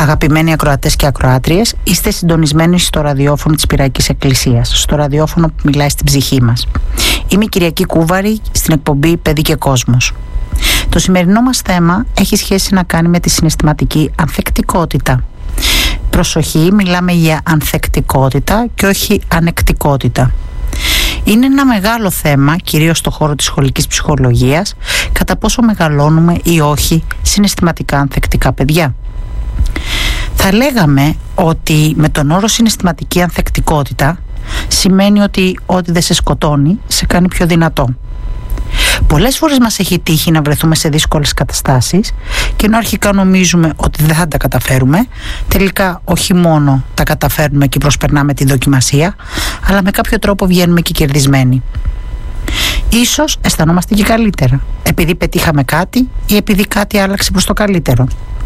Αγαπημένοι ακροατές και ακροάτριες, είστε συντονισμένοι στο ραδιόφωνο της Πυραϊκής Εκκλησίας, στο ραδιόφωνο που μιλάει στην ψυχή μας. Είμαι η Κυριακή Κούβαρη στην εκπομπή «Παιδί και Κόσμος». Το σημερινό μας θέμα έχει σχέση να κάνει με τη συναισθηματική ανθεκτικότητα. Προσοχή, μιλάμε για ανθεκτικότητα και όχι ανεκτικότητα. Είναι ένα μεγάλο θέμα, κυρίως στον χώρο της σχολικής ψυχολογίας, κατά πόσο μεγαλώνουμε ή όχι συναισθηματικά ανθεκτικά παιδιά. Θα λέγαμε ότι με τον όρο συναισθηματική ανθεκτικότητα σημαίνει ότι ό,τι δεν σε σκοτώνει σε κάνει πιο δυνατό. Πολλές φορές μας έχει τύχει να βρεθούμε σε δύσκολες καταστάσεις και ενώ αρχικά νομίζουμε ότι δεν θα τα καταφέρουμε, τελικά όχι μόνο τα καταφέρνουμε και προσπερνάμε τη δοκιμασία, αλλά με κάποιο τρόπο βγαίνουμε και κερδισμένοι. Ίσως αισθανόμαστε και καλύτερα, επειδή πετύχαμε κάτι ή επειδή κάτι άλλαξε προς το καλύτερο.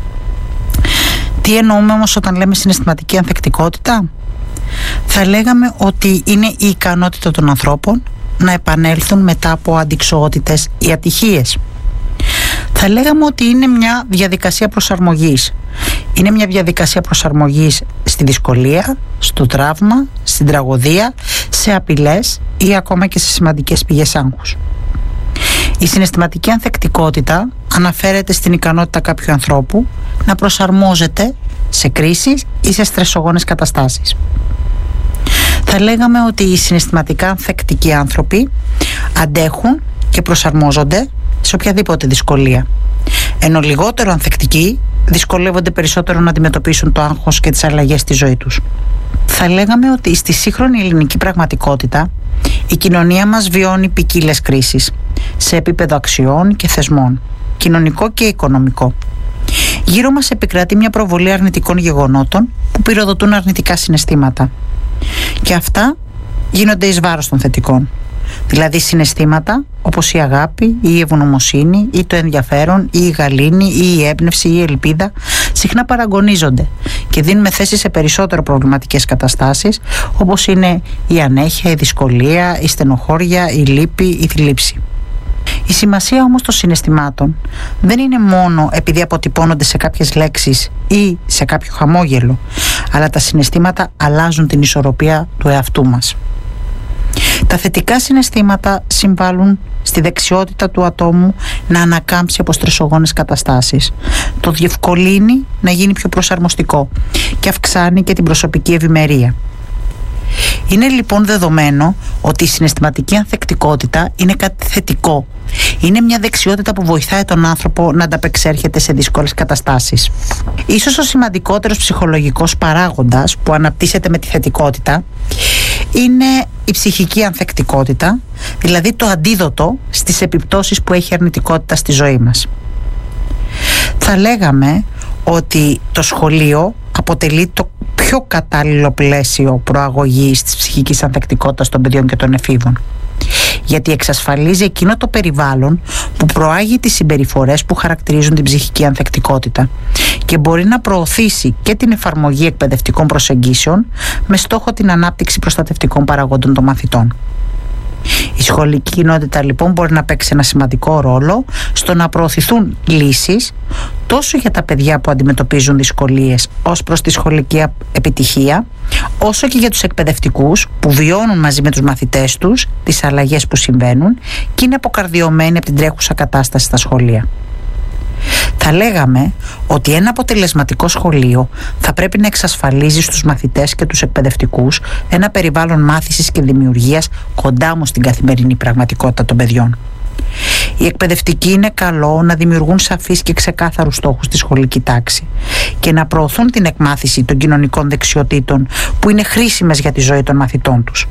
Τι εννοούμε όμως όταν λέμε συναισθηματική ανθεκτικότητα? Θα λέγαμε ότι είναι η ικανότητα των ανθρώπων να επανέλθουν μετά από αντιξοότητες ή ατυχίες. Θα λέγαμε ότι είναι μια διαδικασία προσαρμογής. Είναι μια διαδικασία προσαρμογής στη δυσκολία, στο τραύμα, στην τραγωδία, σε απειλές ή ακόμα και σε σημαντικές πηγές άγχους. Η συναισθηματική ανθεκτικότητα αναφέρεται στην ικανότητα κάποιου ανθρώπου να προσαρμόζεται σε κρίσεις ή σε στρεσογόνες καταστάσεις. Θα λέγαμε ότι οι συναισθηματικά ανθεκτικοί άνθρωποι αντέχουν και προσαρμόζονται σε οποιαδήποτε δυσκολία, ενώ λιγότερο ανθεκτικοί δυσκολεύονται περισσότερο να αντιμετωπίσουν το άγχος και τις αλλαγές στη ζωή τους. Θα λέγαμε ότι στη σύγχρονη ελληνική πραγματικότητα η κοινωνία μας βιώνει ποικίλες κρίσεις σε επίπεδο αξιών και θεσμών, κοινωνικό και οικονομικό. Γύρω μας επικρατεί μια προβολή αρνητικών γεγονότων που πυροδοτούν αρνητικά συναισθήματα. Και αυτά γίνονται εις βάρος των θετικών. Δηλαδή συναισθήματα όπως η αγάπη ή η ευγνωμοσύνη ή το ενδιαφέρον ή η γαλήνη ή η έμπνευση ή η ελπίδα συχνά παραγωνίζονται και δίνουμε θέση σε περισσότερο προβληματικές καταστάσεις όπως είναι η ανέχεια, η δυσκολία, η στενοχώρια, η λύπη, η θλίψη. Η σημασία όμως των συναισθημάτων δεν είναι μόνο επειδή αποτυπώνονται σε κάποιες λέξεις ή σε κάποιο χαμόγελο, αλλά τα συναισθήματα αλλάζουν την ισορροπία του εαυτού μας. Τα θετικά συναισθήματα συμβάλλουν στη δεξιότητα του ατόμου να ανακάμψει από στρεσογόνες καταστάσεις. Το διευκολύνει να γίνει πιο προσαρμοστικό και αυξάνει και την προσωπική ευημερία. Είναι λοιπόν δεδομένο ότι η συναισθηματική ανθεκτικότητα είναι κάτι θετικό. Είναι μια δεξιότητα που βοηθάει τον άνθρωπο να ανταπεξέρχεται σε δύσκολες καταστάσεις. Ίσως ο σημαντικότερος ψυχολογικός παράγοντας που αναπτύσσεται με τη θετικότητα είναι η ψυχική ανθεκτικότητα, δηλαδή το αντίδοτο στις επιπτώσεις που έχει αρνητικότητα στη ζωή μας. Θα λέγαμε ότι το σχολείο αποτελεί το πιο κατάλληλο πλαίσιο προαγωγής της ψυχικής ανθεκτικότητας των παιδιών και των εφήβων, γιατί εξασφαλίζει εκείνο το περιβάλλον που προάγει τις συμπεριφορές που χαρακτηρίζουν την ψυχική ανθεκτικότητα και μπορεί να προωθήσει και την εφαρμογή εκπαιδευτικών προσεγγίσεων με στόχο την ανάπτυξη προστατευτικών παραγόντων των μαθητών. Η σχολική κοινότητα λοιπόν μπορεί να παίξει ένα σημαντικό ρόλο στο να προωθηθούν λύσεις τόσο για τα παιδιά που αντιμετωπίζουν δυσκολίες ως προς τη σχολική επιτυχία, όσο και για τους εκπαιδευτικούς που βιώνουν μαζί με τους μαθητές τους τις αλλαγές που συμβαίνουν και είναι αποκαρδιωμένοι από την τρέχουσα κατάσταση στα σχολεία. Θα λέγαμε ότι ένα αποτελεσματικό σχολείο θα πρέπει να εξασφαλίζει στους μαθητές και τους εκπαιδευτικούς ένα περιβάλλον μάθησης και δημιουργίας κοντά μου στην καθημερινή πραγματικότητα των παιδιών. Οι εκπαιδευτικοί είναι καλό να δημιουργούν σαφείς και ξεκάθαρους στόχους στη σχολική τάξη και να προωθούν την εκμάθηση των κοινωνικών δεξιοτήτων που είναι χρήσιμες για τη ζωή των μαθητών τους.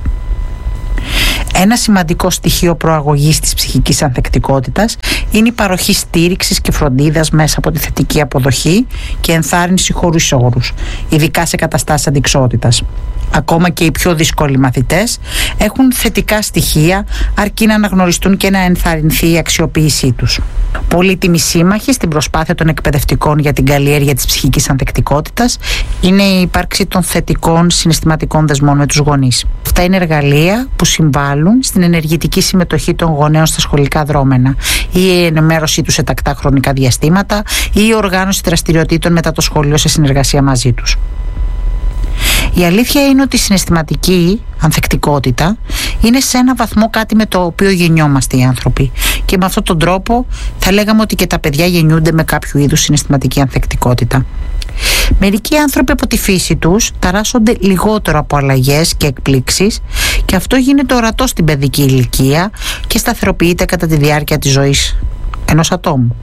Ένα σημαντικό στοιχείο προαγωγής της ψυχικής ανθεκτικότητας είναι η παροχή στήριξης και φροντίδας μέσα από τη θετική αποδοχή και ενθάρρυνση χωρίς όρους, ειδικά σε καταστάσεις αντιξότητας. Ακόμα και οι πιο δύσκολοι μαθητές έχουν θετικά στοιχεία αρκεί να αναγνωριστούν και να ενθαρρυνθεί η αξιοποίησή τους. Πολύτιμη σύμμαχη στην προσπάθεια των εκπαιδευτικών για την καλλιέργεια της ψυχικής ανθεκτικότητας είναι η ύπαρξη των θετικών συναισθηματικών δεσμών με τους γονείς. Αυτά είναι εργαλεία που συμβάλλουν συμβάλλουν στην ενεργητική συμμετοχή των γονέων στα σχολικά δρόμενα, ή η ενημέρωσή τους σε τακτά χρονικά διαστήματα, ή η οργάνωση δραστηριοτήτων μετά το σχολείο σε συνεργασία μαζί τους. Η αλήθεια είναι ότι η συναισθηματική ανθεκτικότητα είναι σε ένα βαθμό κάτι με το οποίο γεννιόμαστε οι άνθρωποι, και με αυτόν τον τρόπο θα λέγαμε ότι και τα παιδιά γεννιούνται με κάποιο είδους συναισθηματική ανθεκτικότητα. Μερικοί άνθρωποι από τη φύση τους ταράσσονται λιγότερο από αλλαγές και εκπλήξεις, και αυτό γίνεται ορατό στην παιδική ηλικία και σταθεροποιείται κατά τη διάρκεια της ζωής ενός ατόμου.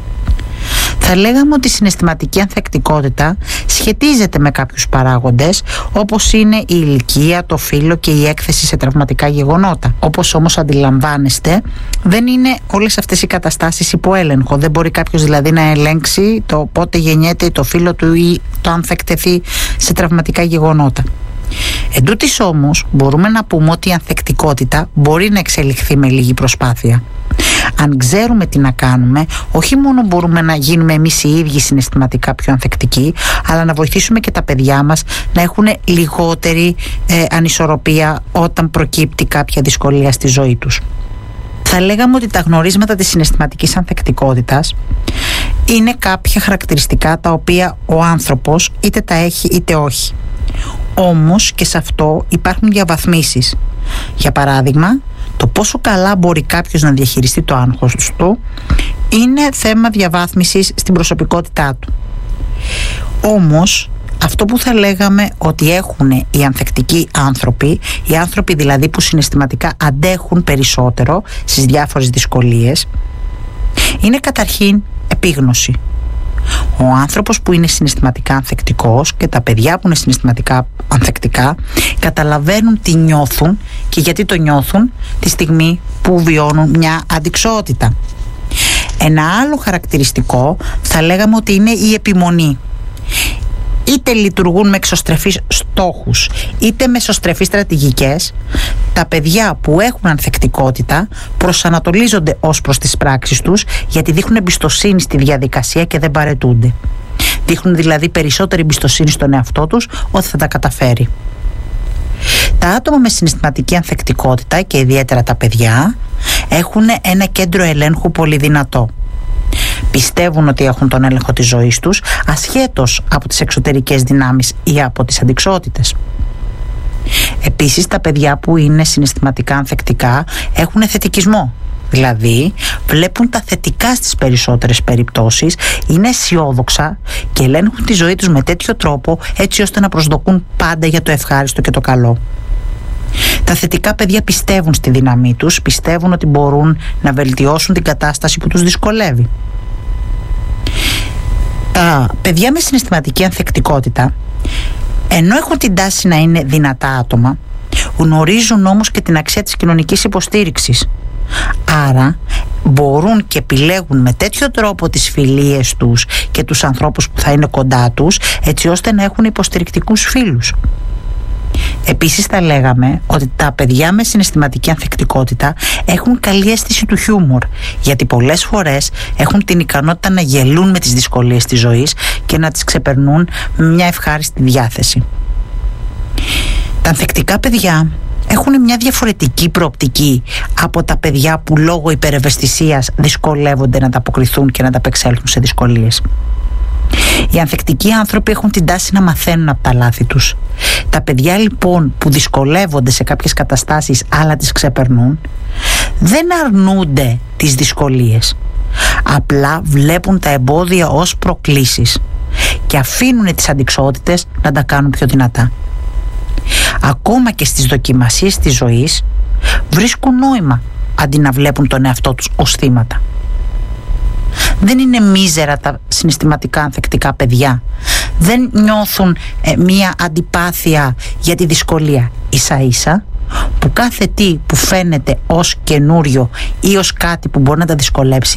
Θα λέγαμε ότι η συναισθηματική ανθεκτικότητα σχετίζεται με κάποιους παράγοντες, όπως είναι η ηλικία, το φύλο και η έκθεση σε τραυματικά γεγονότα. Όπως όμως αντιλαμβάνεστε, δεν είναι όλες αυτές οι καταστάσεις υπό έλεγχο. Δεν μπορεί κάποιος δηλαδή να ελέγξει το πότε γεννιέται το φύλο του ή το αν θα εκτεθεί σε τραυματικά γεγονότα. Εν τούτοις όμως μπορούμε να πούμε ότι η ανθεκτικότητα μπορεί να εξελιχθεί με λίγη προσπάθεια. Αν ξέρουμε τι να κάνουμε, όχι μόνο μπορούμε να γίνουμε εμείς οι ίδιοι συναισθηματικά πιο ανθεκτικοί, αλλά να βοηθήσουμε και τα παιδιά μας να έχουν λιγότερη ανισορροπία όταν προκύπτει κάποια δυσκολία στη ζωή τους. Θα λέγαμε ότι τα γνωρίσματα της συναισθηματικής ανθεκτικότητας είναι κάποια χαρακτηριστικά τα οποία ο άνθρωπος είτε τα έχει είτε όχι. Όμως και σε αυτό υπάρχουν διαβαθμίσεις. Για παράδειγμα, το πόσο καλά μπορεί κάποιος να διαχειριστεί το άγχος του είναι θέμα διαβάθμισης στην προσωπικότητά του. Όμως αυτό που θα λέγαμε ότι έχουν οι ανθεκτικοί άνθρωποι, οι άνθρωποι δηλαδή που συναισθηματικά αντέχουν περισσότερο στις διάφορες δυσκολίες, είναι καταρχήν επίγνωση. Ο άνθρωπος που είναι συναισθηματικά ανθεκτικός και τα παιδιά που είναι συναισθηματικά ανθεκτικά καταλαβαίνουν τι νιώθουν και γιατί το νιώθουν τη στιγμή που βιώνουν μια αντιξότητα. Ένα άλλο χαρακτηριστικό θα λέγαμε ότι είναι η επιμονή. Είτε λειτουργούν με εξωστρεφείς στόχους είτε με εσωστρεφείς στρατηγικές, τα παιδιά που έχουν ανθεκτικότητα προσανατολίζονται ως προς τις πράξεις τους, γιατί δείχνουν εμπιστοσύνη στη διαδικασία και δεν παραιτούνται. Δείχνουν δηλαδή περισσότερη εμπιστοσύνη στον εαυτό τους ότι θα τα καταφέρει. Τα άτομα με συναισθηματική ανθεκτικότητα και ιδιαίτερα τα παιδιά έχουν ένα κέντρο ελέγχου πολύ δυνατό. Πιστεύουν ότι έχουν τον έλεγχο της ζωής τους ασχέτως από τις εξωτερικές δυνάμεις ή από τις αντιξότητες. Επίσης, τα παιδιά που είναι συναισθηματικά ανθεκτικά έχουν θετικισμό. Δηλαδή βλέπουν τα θετικά στις περισσότερες περιπτώσεις, είναι αισιόδοξα και ελέγχουν τη ζωή τους με τέτοιο τρόπο έτσι ώστε να προσδοκούν πάντα για το ευχάριστο και το καλό. Τα θετικά παιδιά πιστεύουν στη δύναμή τους, πιστεύουν ότι μπορούν να βελτιώσουν την κατάσταση που τους δυσκολεύει. Τα παιδιά με συναισθηματική ανθεκτικότητα, ενώ έχουν την τάση να είναι δυνατά άτομα, γνωρίζουν όμως και την αξία της κοινωνικής υποστήριξης. Άρα μπορούν και επιλέγουν με τέτοιο τρόπο τις φιλίες τους και τους ανθρώπους που θα είναι κοντά τους, έτσι ώστε να έχουν υποστηρικτικούς φίλους. Επίσης θα λέγαμε ότι τα παιδιά με συναισθηματική ανθεκτικότητα έχουν καλή αίσθηση του χιούμορ, γιατί πολλές φορές έχουν την ικανότητα να γελούν με τις δυσκολίες της ζωής και να τις ξεπερνούν με μια ευχάριστη διάθεση. Τα ανθεκτικά παιδιά έχουν μια διαφορετική προοπτική από τα παιδιά που λόγω υπερευαισθησίας δυσκολεύονται να ανταποκριθούν και να ανταπεξέλθουν σε δυσκολίες. Οι ανθεκτικοί άνθρωποι έχουν την τάση να μαθαίνουν από τα λάθη τους. Τα παιδιά λοιπόν που δυσκολεύονται σε κάποιες καταστάσεις αλλά τις ξεπερνούν, δεν αρνούνται τις δυσκολίες. Απλά βλέπουν τα εμπόδια ως προκλήσεις και αφήνουν τις αντιξότητες να τα κάνουν πιο δυνατά. Ακόμα και στις δοκιμασίες της ζωής βρίσκουν νόημα αντί να βλέπουν τον εαυτό τους ως θύματα. Δεν είναι μίζερα τα συναισθηματικά ανθεκτικά παιδιά. Δεν νιώθουν μία αντιπάθεια για τη δυσκολία. Ίσα ίσα που κάθε τι που φαίνεται ως καινούριο ή ως κάτι που μπορεί να τα δυσκολέψει